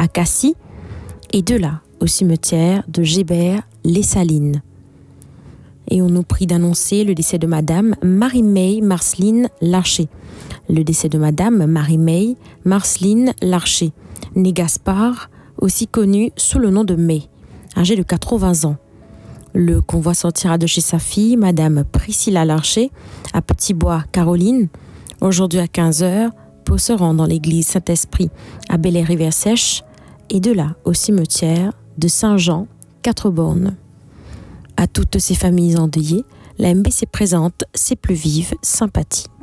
à Cassis, et de là au cimetière de Gébert-les-Salines. Et on nous prie d'annoncer le décès de Madame Marie-May Marceline Larcher. Le décès de Madame Marie-May Marceline Larcher, née Gaspard, aussi connue sous le nom de May, âgée de 80 ans. Le convoi sortira de chez sa fille, Madame Priscilla Larcher, à Petit-Bois, Caroline, aujourd'hui à 15h, pour se rendre dans l'église Saint-Esprit à Belley-Rivière-Sèche, et de là au cimetière de Saint-Jean, 4 bornes. À toutes ces familles endeuillées, la MBC présente ses plus vives sympathies.